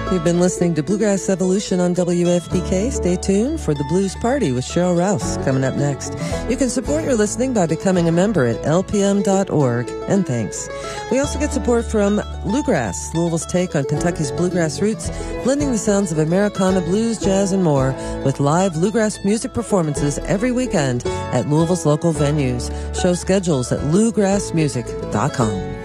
You've been listening to Bluegrass Evolution on WFDK. Stay tuned for the Blues Party with Cheryl Rouse coming up next. You can support your listening by becoming a member at lpm.org. And thanks. We also get support from Bluegrass, Louisville's take on Kentucky's bluegrass roots, blending the sounds of Americana, blues, jazz, and more with live bluegrass music performances every weekend at Louisville's local venues. Show schedules at bluegrassmusic.com.